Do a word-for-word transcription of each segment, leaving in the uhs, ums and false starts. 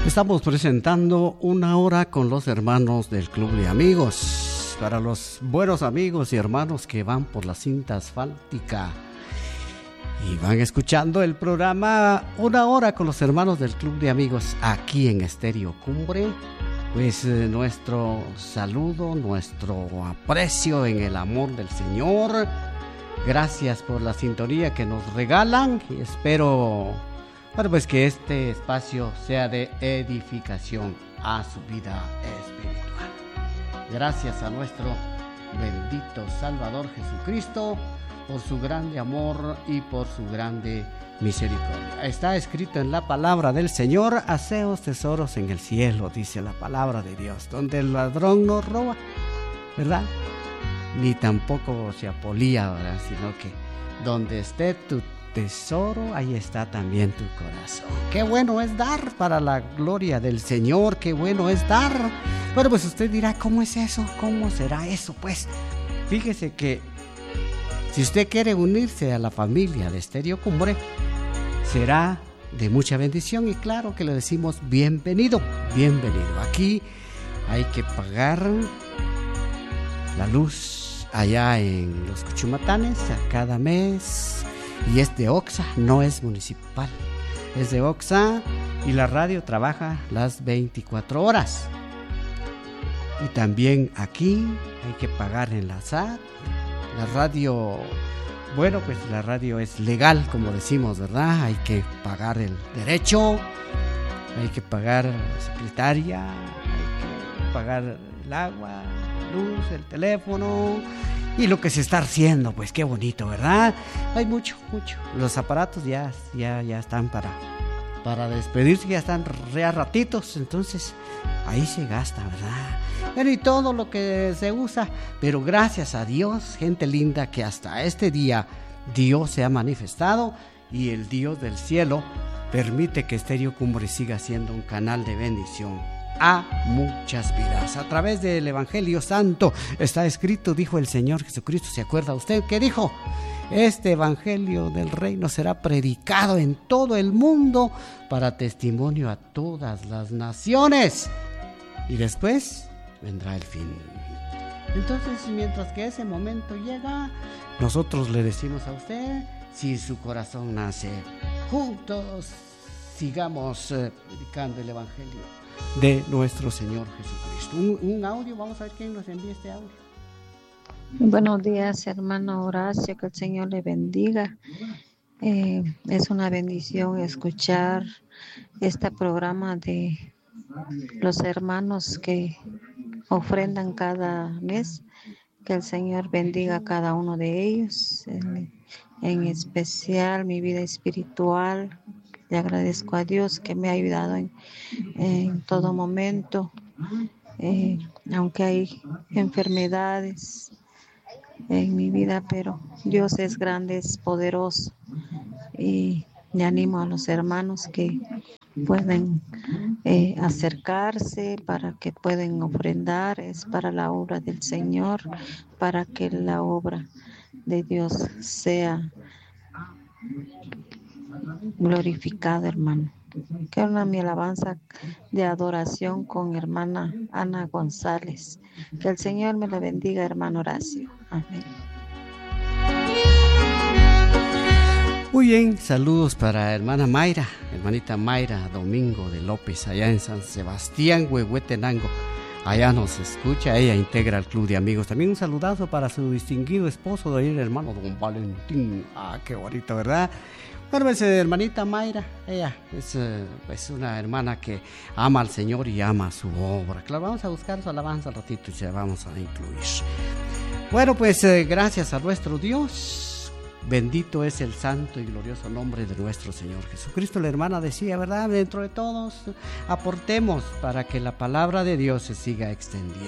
Estamos presentando Una Hora con los hermanos del Club de Amigos. Para los buenos amigos y hermanos que van por la cinta asfáltica y van escuchando el programa Una Hora con los hermanos del Club de Amigos aquí en Estéreo Cumbre, pues eh, nuestro saludo, nuestro aprecio en el amor del Señor. Gracias por la sintonía que nos regalan y espero, bueno, pues que este espacio sea de edificación a su vida espiritual. Gracias a nuestro bendito Salvador Jesucristo por su grande amor y por su grande misericordia. Está escrito en la palabra del Señor: haceos tesoros en el cielo, dice la palabra de Dios, donde el ladrón no roba, ¿verdad? Ni tampoco se apolía, ¿verdad? Sino que donde esté tu tesoro, ahí está también tu corazón. Qué bueno es dar para la gloria del Señor, qué bueno es dar. Bueno, pues usted dirá, ¿cómo es eso? ¿Cómo será eso? Pues fíjese que si usted quiere unirse a la familia de Estéreo Cumbre, será de mucha bendición y claro que le decimos bienvenido, bienvenido. Aquí hay que pagar la luz allá en los Cuchumatanes a cada mes. Y es de Oxa, no es municipal, es de Oxa y la radio trabaja las veinticuatro horas. Y también aquí hay que pagar en la S A T. La radio, bueno, pues la radio es legal, como decimos, ¿verdad? Hay que pagar el derecho, hay que pagar la secretaria, hay que pagar el agua, la luz, el teléfono. Y lo que se está haciendo, pues qué bonito, ¿verdad? Hay mucho, mucho. Los aparatos ya, ya, ya están para, para despedirse, ya están re a ratitos, entonces ahí se gasta, ¿verdad? Bueno, y todo lo que se usa, pero gracias a Dios, gente linda, que hasta este día Dios se ha manifestado y el Dios del cielo permite que Estéreo Cumbre siga siendo un canal de bendición a muchas vidas. A través del Evangelio Santo está escrito, dijo el Señor Jesucristo, ¿se acuerda usted qué dijo? Este Evangelio del Reino será predicado en todo el mundo para testimonio a todas las naciones. Y después vendrá el fin. Entonces, mientras que ese momento llega, nosotros le decimos a usted, si su corazón nace, juntos sigamos eh, predicando el Evangelio de nuestro Señor Jesucristo. Un, un audio, vamos a ver quién nos envía este audio. Buenos días, hermano Horacio, que el Señor le bendiga. Eh, es una bendición escuchar este programa de los hermanos que ofrendan cada mes. Que el Señor bendiga a cada uno de ellos, en, en especial mi vida espiritual. Le agradezco a Dios que me ha ayudado en, en todo momento, eh, aunque hay enfermedades en mi vida, pero Dios es grande, es poderoso, y le animo a los hermanos que pueden eh, acercarse para que puedan ofrendar. Es para la obra del Señor, para que la obra de Dios sea glorificada, hermano. Que una mi alabanza de adoración con hermana Ana González. Que el Señor me la bendiga, hermano Horacio. Amén. Muy bien, saludos para hermana Mayra, hermanita Mayra Domingo de López, allá en San Sebastián, Huehuetenango. Allá nos escucha, ella integra el Club de Amigos. También un saludazo para su distinguido esposo de ahí, el hermano Don Valentín. Ah, qué bonito, ¿verdad? Bueno, pues hermanita Mayra, ella es eh, pues una hermana que ama al Señor y ama su obra. Claro, vamos a buscar su alabanza al ratito y se la vamos a incluir. Bueno, pues eh, gracias a nuestro Dios. Bendito es el santo y glorioso nombre de nuestro Señor Jesucristo. La hermana decía, ¿verdad? Dentro de todos aportemos para que la palabra de Dios se siga extendiendo.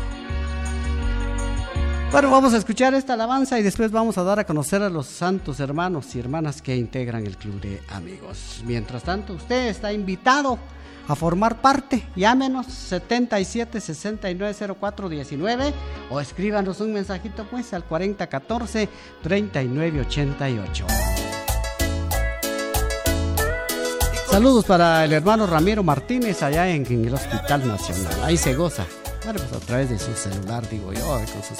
Bueno, vamos a escuchar esta alabanza y después vamos a dar a conocer a los santos hermanos y hermanas que integran el Club de Amigos. Mientras tanto, usted está invitado a formar parte. Llámenos setenta y siete, sesenta y nueve, cero cuatro diecinueve o escríbanos un mensajito pues al cuarenta, catorce, treinta y nueve, ochenta y ocho. Saludos para el hermano Ramiro Martínez allá en, en el Hospital Nacional. Ahí se goza. Bueno, pues a través de su celular, digo yo, con sus